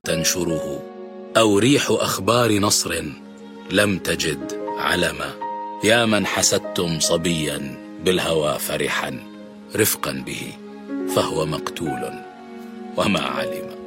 تنشره، أو ريح أخبار نصر لم تجد علما. يا من حسدتم صبيا بالهوى فرحا، رفقا به فهو مقتول وما علم.